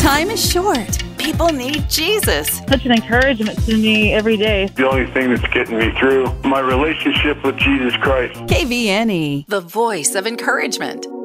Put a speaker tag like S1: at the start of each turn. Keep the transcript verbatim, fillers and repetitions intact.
S1: Time is short. People need Jesus.
S2: Such an encouragement to me every day.
S3: The only thing that's getting me through, my relationship with Jesus Christ.
S1: K V N E, the voice of encouragement.